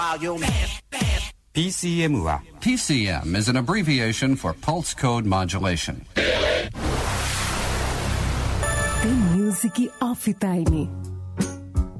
PCM は PCM is an abbreviation for Pulse Code Modulation. Tem music off time.